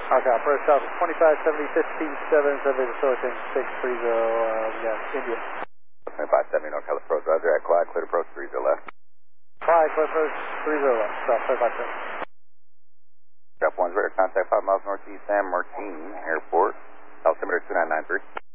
Okay, approach south 2570, 15-7, subject approaching 630, we got India. 2570, NorCal approach, roger, at Clyde, clear approach 30 left. Clyde, clear approach 30 left, south 2570. Drop 1's radar, contact 5 miles northeast San Martin Airport, altimeter 2993.